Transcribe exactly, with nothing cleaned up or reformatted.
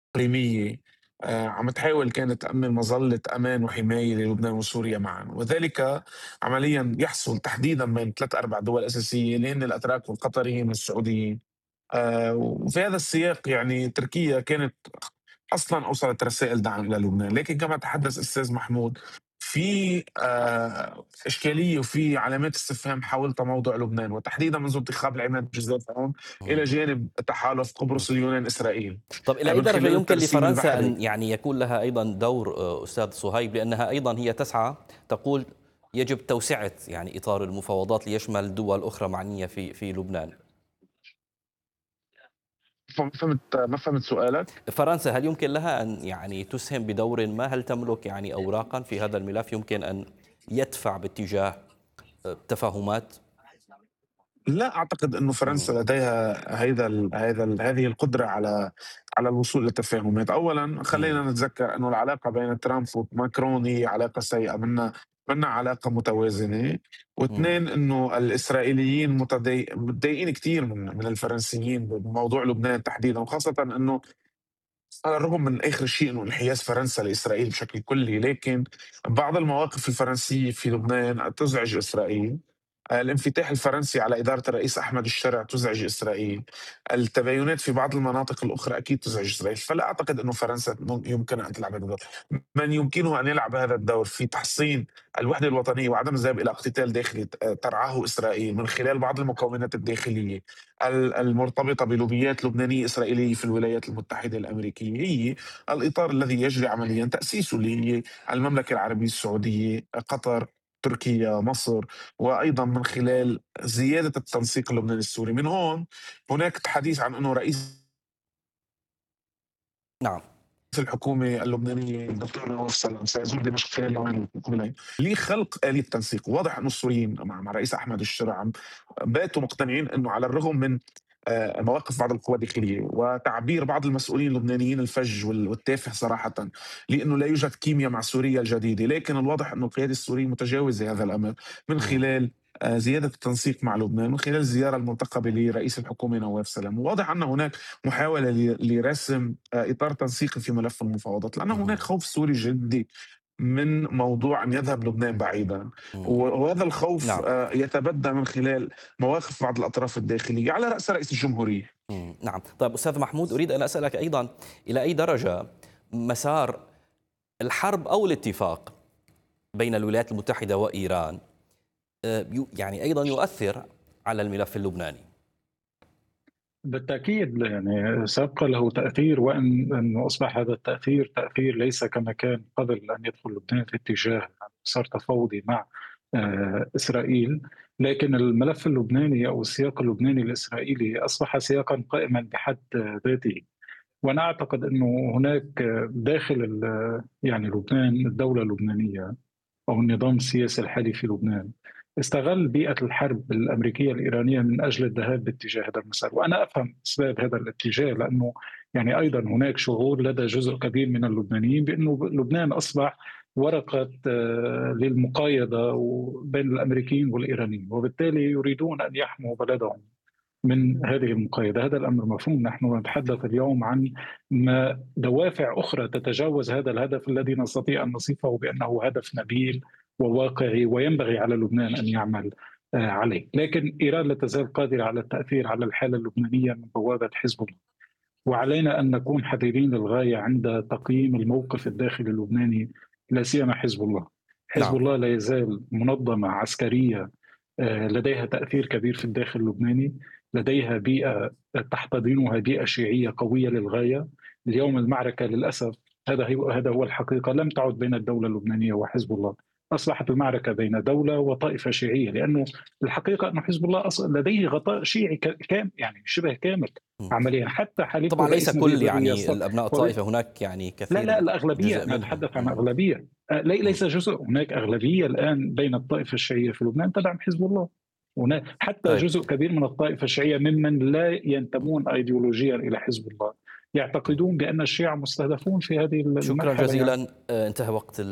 إقليمية آآ عم تحاول كانت تأمِّن مظلة أمان وحماية للبنان وسوريا معًا، وذلك عمليًا يحصل تحديدًا بين ثلاث أربع دول أساسية اللي هن الأتراك والقطريين والسعوديين. آآ وفي هذا السياق يعني تركيا كانت أصلًا أوصلت رسائل دعم إلى لبنان، لكن كما تحدث أستاذ محمود في آآ إشكالية وفي علامات استفهام حول تموضع لبنان، وتحديدًا منذ انتخاب العماد بجزيرة العون إلى إمم. جانب تحالف إمم. قبرص، اليونان، إسرائيل، طب إلى آآ أي من درجة خلال يمكن الترسيم لفرنسا البحري. أن يعني يكون لها أيضًا دور آآ أستاذ صهيب، لأنها أيضًا هي تسعى تقول يجب توسعة يعني إطار المفاوضات ليشمل دول أخرى معنية في في لبنان. ف فهمت ما فهمت سؤالك؟ فرنسا هل يمكن لها أن يعني تسهم بدور ما؟ هل تملك يعني أوراقًا في هذا الملف يمكن أن يدفع باتجاه آآ تفاهمات؟ لا أعتقد إنه فرنسا إمم. لديها هيدا ال هذا ال هذه القدرة على على الوصول لتفاهمات. أولًا إمم. خلّينا نتذكر إنه العلاقة بين ترامب وماكرون هي علاقة سيئة، منا منا علاقة متوازنة. و2 إمم. إنه الإسرائيليين متضاي متضايقين كتير من من الفرنسيين بموضوع لبنان تحديدًا، وخاصةً إنه على الرغم من آخر شيء إنه انحياز فرنسا لإسرائيل بشكل كلّي، لكن بعض المواقف الفرنسية في لبنان تزعج إسرائيل. آآ الانفتاح الفرنسي على إدارة الرئيس أحمد الشرع تزعج إسرائيل. التباينات في بعض المناطق الأخرى أكيد تزعج إسرائيل، فلا أعتقد إنه فرنسا مم يمكنها أن تلعب هذا الدور. من يمكنه أن يلعب هذا الدور في تحصين الوحدة الوطنية وعدم الذهاب إلى اقتتال داخلي ت ترعاه إسرائيل من خلال بعض المكونات الداخلية ال المرتبطة بلوبيات لبنانية إسرائيلية في الولايات المتحدة الأمريكية، هي الإطار الذي يجري عمليًا تأسيسه، اللي هي المملكة العربية السعودية، قطر، تركيا، مصر، وأيضًا من خلال زيادة التنسيق اللبناني السوري. من هون هناك حديث عن إنه رئيس نعم. الحكومة اللبنانية الدكتور نواف سلام سيزور دمشق خلال يومين المقبلين لخلق آلية تنسيق. واضح إنه السوريين مع مع الرئيس أحمد الشرع عم باتوا مقتنعين إنه على الرغم من آآ مواقف بعض القوى الداخلية وتعبير بعض المسؤولين اللبنانيين الفج وال والتافه صراحةً، لإنه لا يوجد كيميا مع سوريا الجديدة، لكن الواضح إنه القيادة السورية متجاوزة هذا الأمر من إمم. خلال آآ زيادة التنسيق مع لبنان، من خلال الزيارة المرتقبة لرئيس الحكومة نواف سلام. وواضح أن هناك محاولة ل لرسم آآ إطار تنسيقي في ملف المفاوضات، لأن هناك اهم. خوف سوري جدي من موضوع أن يذهب لبنان بعيدًا، و إمم. وهذا الخوف نعم. آآ يتبدى من خلال مواقف بعض الأطراف الداخلية على رأس رئيس الجمهورية. إمم. نعم. طيب أستاذ محمود أريد أن أسألك أيضًا إلى أي درجة مسار الحرب أو الاتفاق بين الولايات المتحدة وإيران آآ يو يعني أيضًا يؤثر على الملف اللبناني؟ بالتأكيد يعني سيبقى له تأثير، وإن أنه أصبح هذا التأثير تأثير ليس كما كان قبل أن يدخل لبنان في اتجاه مسار تفاوضي مع آه، إسرائيل. لكن الملف اللبناني أو السياق اللبناني الإسرائيلي أصبح سياقا قائما بحد ذاته. وأنا أعتقد أنه هناك داخل ال- يعني لبنان، الدولة اللبنانية أو النظام السياسي الحالي في لبنان استغل بيئة الحرب الأمريكية الإيرانية من أجل الذهاب باتجاه هذا المسار. وأنا أفهم أسباب هذا الاتجاه، لأنه يعني أيضا هناك شعور لدى جزء كبير من اللبنانيين بأنه لبنان أصبح ورقة آه، للمقايضة بين الأمريكيين والإيرانيين، وبالتالي يريدون أن يحموا بلدهم من هذه المقايضة. هذا الأمر مفهوم. نحن نتحدث اليوم عن ما دوافع أخرى تتجاوز هذا الهدف الذي نستطيع أن نصفه بأنه هدف نبيل وواقعي وينبغي على لبنان أن يعمل آه، عليه. لكن إيران لا تزال قادرة على التأثير على الحالة اللبنانية من بوابة حزب الله، وعلينا أن نكون حذرين للغاية عند تقييم الموقف الداخلي اللبناني، لا سيما حزب الله. حزب نعم. الله لا يزال منظمة عسكرية آه، لديها تأثير كبير في الداخل اللبناني، لديها بيئة تحتضنها بيئة شيعية قوية للغاية. اليوم المعركة للأسف، هذا هو هذا هو الحقيقة، لم تعد بين الدولة اللبنانية وحزب الله، أصبحت المعركة بين دولة وطائفة شيعية. لأنه الحقيقة أن حزب الله لديه غطاء شيعي كامل، يعني شبه كامل إمم. عمليا. حتى حليفه طبعًا ليس الرئيس نبيه كل الذي يعني يصل الأبناء الطائفة، هناك يعني لا لا كثير الأغلبية، جزء أنا منهم. أتحدث عن إمم. أغلبية. آه، لي- إمم. ليس جزء، هناك أغلبية الآن بين الطائفة الشيعية في لبنان تدعم حزب الله. هناك حتى طيب. جزء كبير من الطائفة الشيعية ممن لا إمم. ينتمون أيديولوجيا إلى حزب الله إمم. يعتقدون بأن الشيعة مستهدفون في هذه شكرًا المرحلة يعني. جزيلًا. آآ انتهى وقت ال